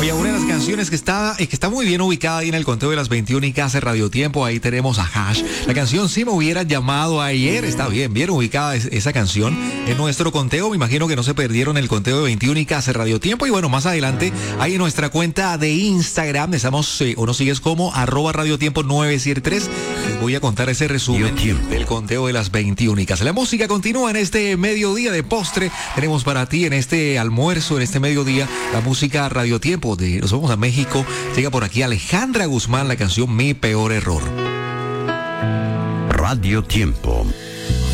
Oye, una de las canciones que está muy bien ubicada ahí en el conteo de las 21 y que hace Radio Tiempo, ahí tenemos a Hash. La canción Si me hubiera llamado ayer, está bien ubicada esa canción en nuestro conteo. Me imagino que no se perdieron el conteo de 21 y que hace Radio Tiempo. Y bueno, más adelante, ahí en nuestra cuenta de Instagram, estamos, o nos sigues como @radiotiempo 973. Les voy a contar ese resumen del conteo de las 21 y que hace. La música continúa en este mediodía de postre. Tenemos para ti en este almuerzo, en este mediodía, la música Radio Tiempo. Nos vamos a México. Llega por aquí Alejandra Guzmán, la canción Mi Peor Error. Radio Tiempo.